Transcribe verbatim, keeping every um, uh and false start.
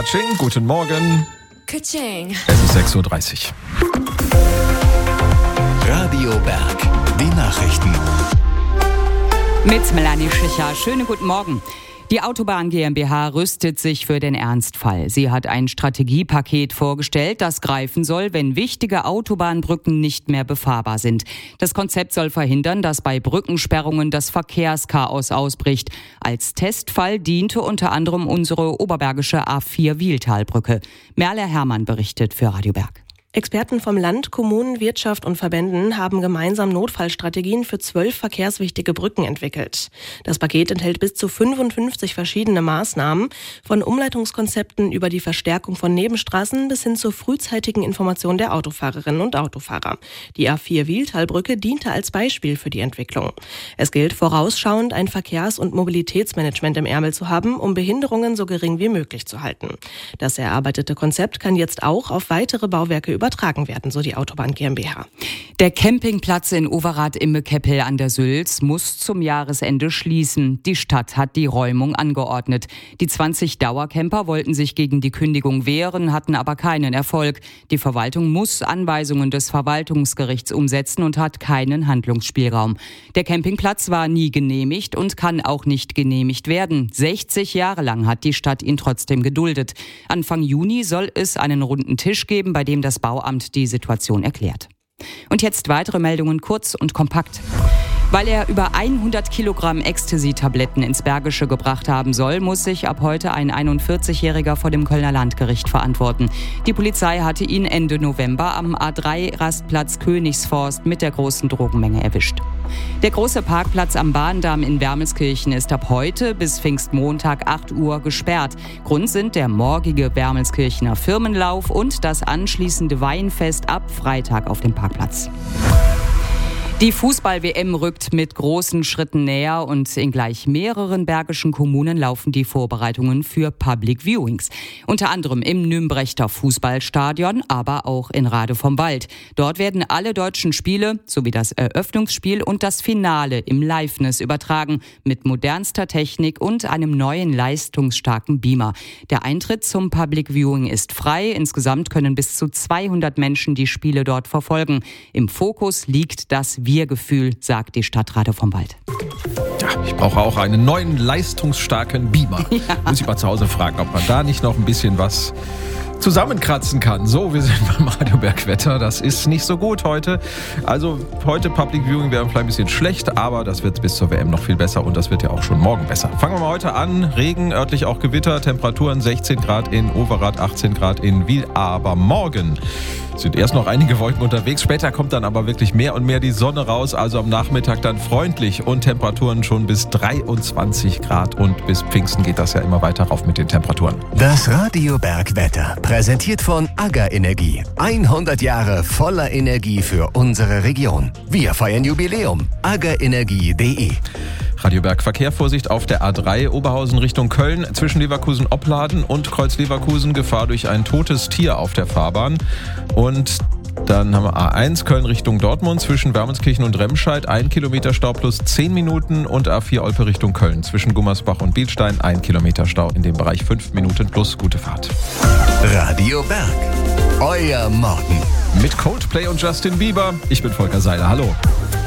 Katsching, guten Morgen. Katsching. Es ist sechs Uhr dreißig. Radio Berg, die Nachrichten. Mit Melanie Schicher. Schönen guten Morgen. Die Autobahn GmbH rüstet sich für den Ernstfall. Sie hat ein Strategiepaket vorgestellt, das greifen soll, wenn wichtige Autobahnbrücken nicht mehr befahrbar sind. Das Konzept soll verhindern, dass bei Brückensperrungen das Verkehrschaos ausbricht. Als Testfall diente unter anderem unsere oberbergische A vier Wiehltalbrücke. Merle Hermann berichtet für Radio Berg. Experten vom Land, Kommunen, Wirtschaft und Verbänden haben gemeinsam Notfallstrategien für zwölf verkehrswichtige Brücken entwickelt. Das Paket enthält bis zu fünfundfünfzig verschiedene Maßnahmen, von Umleitungskonzepten über die Verstärkung von Nebenstraßen bis hin zur frühzeitigen Information der Autofahrerinnen und Autofahrer. Die A vier Wiehltalbrücke diente als Beispiel für die Entwicklung. Es gilt vorausschauend, ein Verkehrs- und Mobilitätsmanagement im Ärmel zu haben, um Behinderungen so gering wie möglich zu halten. Das erarbeitete Konzept kann jetzt auch auf weitere Bauwerke übertragen werden, so die Autobahn GmbH. Der Campingplatz in Overath im Keppel an der Sülz muss zum Jahresende schließen. Die Stadt hat die Räumung angeordnet. Die zwanzig Dauercamper wollten sich gegen die Kündigung wehren, hatten aber keinen Erfolg. Die Verwaltung muss Anweisungen des Verwaltungsgerichts umsetzen und hat keinen Handlungsspielraum. Der Campingplatz war nie genehmigt und kann auch nicht genehmigt werden. sechzig Jahre lang hat die Stadt ihn trotzdem geduldet. Anfang Juni soll es einen runden Tisch geben, bei dem das Bauamt die Situation erklärt. Und jetzt weitere Meldungen, kurz und kompakt. Weil er über hundert Kilogramm Ecstasy-Tabletten ins Bergische gebracht haben soll, muss sich ab heute ein einundvierzigjähriger vor dem Kölner Landgericht verantworten. Die Polizei hatte ihn Ende November am A drei Rastplatz Königsforst mit der großen Drogenmenge erwischt. Der große Parkplatz am Bahndamm in Wermelskirchen ist ab heute bis Pfingstmontag acht Uhr gesperrt. Grund sind der morgige Wermelskirchener Firmenlauf und das anschließende Weinfest ab Freitag auf dem Parkplatz. Die Fußball-W M rückt mit großen Schritten näher und in gleich mehreren bergischen Kommunen laufen die Vorbereitungen für Public Viewings. Unter anderem im Nümbrechter Fußballstadion, aber auch in Rade vom Wald. Dort werden alle deutschen Spiele sowie das Eröffnungsspiel und das Finale im Liveness übertragen mit modernster Technik und einem neuen leistungsstarken Beamer. Der Eintritt zum Public Viewing ist frei. Insgesamt können bis zu zweihundert Menschen die Spiele dort verfolgen. Im Fokus liegt das Wir-Gefühl, sagt die Stadt Rade vom Wald. Ja, ich brauche auch einen neuen leistungsstarken Beamer. Ja. Muss ich mal zu Hause fragen, ob man da nicht noch ein bisschen was zusammenkratzen kann. So, wir sind beim Radio Berg Wetter. Das ist nicht so gut heute. Also heute Public Viewing wäre vielleicht ein bisschen schlecht, aber das wird bis zur W M noch viel besser und das wird ja auch schon morgen besser. Fangen wir mal heute an. Regen, örtlich auch Gewitter, Temperaturen sechzehn Grad in Overath, achtzehn Grad in Wiel. Aber morgen sind erst noch einige Wolken unterwegs. Später kommt dann aber wirklich mehr und mehr die Sonne raus. Also am Nachmittag dann freundlich und Temperaturen schon bis dreiundzwanzig Grad. Und bis Pfingsten geht das ja immer weiter rauf mit den Temperaturen. Das Radio Berg Wetter, präsentiert von AGA Energie. hundert Jahre voller Energie für unsere Region. Wir feiern Jubiläum. aga energie punkt de. Radio Berg Verkehr, Vorsicht auf der A drei Oberhausen Richtung Köln. Zwischen Leverkusen-Opladen und Kreuz-Leverkusen Gefahr durch ein totes Tier auf der Fahrbahn. Und dann haben wir A eins Köln Richtung Dortmund zwischen Wermelskirchen und Remscheid. Ein Kilometer Stau plus zehn Minuten. Und A vier Olpe Richtung Köln zwischen Gummersbach und Bielstein. Ein Kilometer Stau in dem Bereich fünf Minuten plus gute Fahrt. Radio Berg, euer Morgen. Mit Coldplay und Justin Bieber. Ich bin Volker Seiler. Hallo.